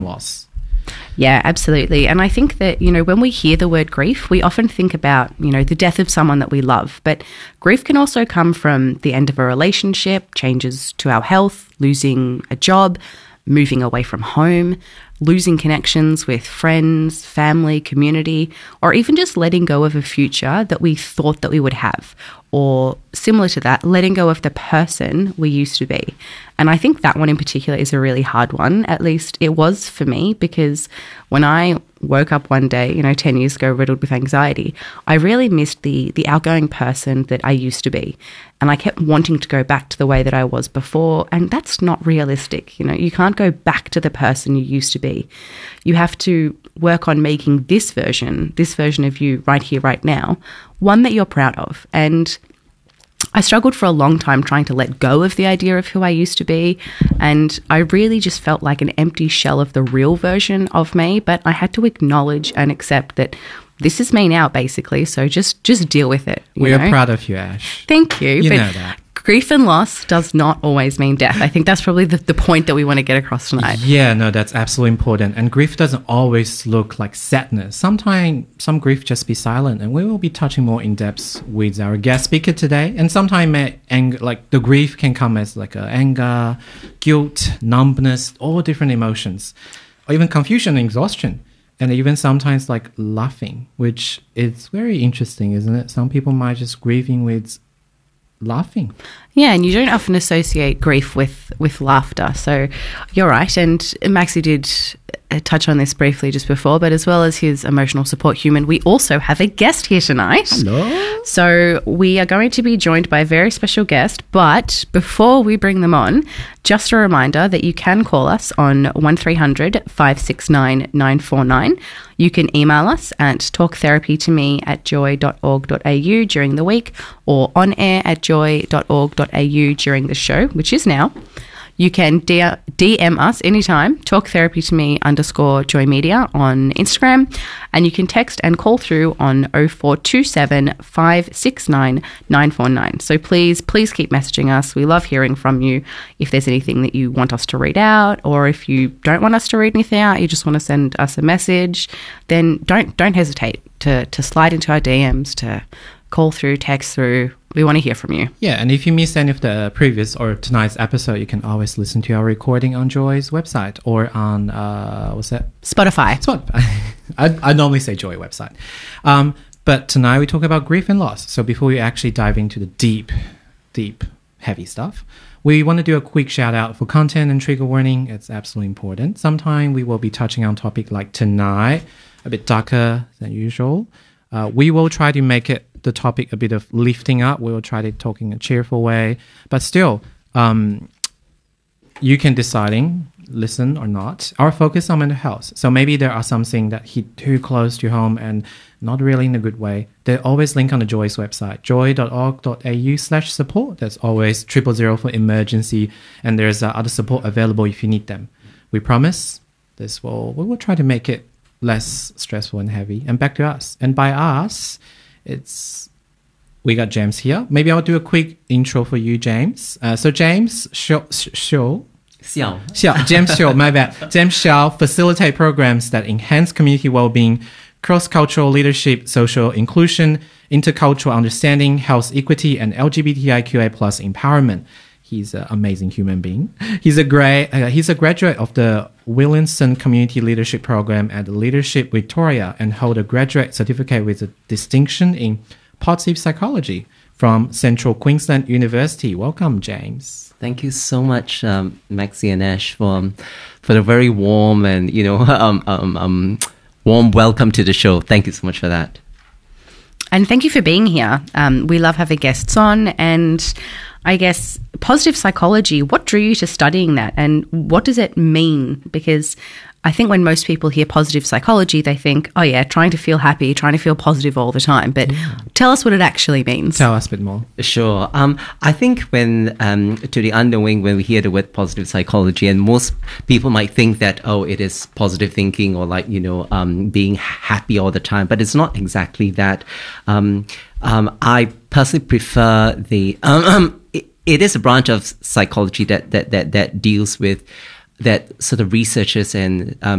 loss. Yeah, absolutely. And I think that, when we hear the word grief, we often think about, the death of someone that we love. But grief can also come from the end of a relationship, changes to our health, losing a job, moving away from home, losing connections with friends, family, community, or even just letting go of a future that we thought that we would have. Or similar to that, letting go of the person we used to be. And I think that one in particular is a really hard one. At least it was for me, because when I woke up one day, 10 years ago, riddled with anxiety, I really missed the outgoing person that I used to be. And I kept wanting to go back to the way that I was before. And that's not realistic. You can't go back to the person you used to be. You have to work on making this version of you right here, right now, one that you're proud of. And I struggled for a long time trying to let go of the idea of who I used to be. And I really just felt like an empty shell of the real version of me. But I had to acknowledge and accept that this is me now, basically. So just deal with it. We are proud of you, Ash. Thank you. You know that. Grief and loss does not always mean death. I think that's probably the point that we want to get across tonight. Yeah, no, that's absolutely important. And grief doesn't always look like sadness. Sometimes some grief just be silent. And we will be touching more in depth with our guest speaker today. And sometimes the grief can come as like anger, guilt, numbness, all different emotions, or even confusion and exhaustion. And even sometimes like laughing, which is very interesting, isn't it? Some people might just grieving with laughing. Yeah, and you don't often associate grief with laughter. So you're right. And Maxi did touch on this briefly just before, but as well as his emotional support human, we also have a guest here tonight. Hello. So we are going to be joined by a very special guest, but before we bring them on, just a reminder that you can call us on 1300 569 949. You can email us at talktherapytome@joy.org.au during the week, or on air at joy.org.au during the show, which is now. You can DM us anytime, talktherapytome_Joy Media on Instagram, and you can text and call through on 0427 569 949. So please keep messaging us. We love hearing from you. If there's anything that you want us to read out, or if you don't want us to read anything out, you just want to send us a message, then don't hesitate to slide into our DMs, to call through, text through. We want to hear from you. Yeah, and if you missed any of the previous or tonight's episode, you can always listen to our recording on Joy's website or on, Spotify. I normally say Joy website. But tonight we talk about grief and loss. So before we actually dive into the deep, heavy stuff, we want to do a quick shout out for content and trigger warning. It's absolutely important. Sometime we will be touching on topic like tonight, a bit darker than usual. We will try to make the topic a bit of lifting up. We will try to talk in a cheerful way. But still, you can deciding listen or not. Our focus on mental health. So maybe there are something that hit too close to home and not really in a good way. They always link on the Joy's website, joy.org.au/support. There's always 000 for emergency, and there's other support available if you need them. We promise we will try to make it less stressful and heavy. And back to us. And by us, we got James here. Maybe I'll do a quick intro for you, James. So James James Xiao, my bad. James Xiao facilitate programs that enhance community well-being, cross-cultural leadership, social inclusion, intercultural understanding, health equity, and LGBTIQA+ empowerment. He's an amazing human being. He's a graduate of the Williamson Community Leadership Program at Leadership Victoria and hold a graduate certificate with a distinction in positive psychology from Central Queensland University. Welcome, James. Thank you so much, Maxi and Ash, for the very warm and warm welcome to the show. Thank you so much for that. And thank you for being here. We love having guests on, and I guess positive psychology, what drew you to studying that, and what does it mean? Because I think when most people hear positive psychology, they think, oh yeah, trying to feel happy, trying to feel positive all the time. But tell us what it actually means. Tell us a bit more. Sure. I think when, to the underwing, when we hear the word positive psychology, and most people might think that, oh, it is positive thinking or being happy all the time. But it's not exactly that. I personally prefer it is a branch of psychology that deals with that sort of researchers and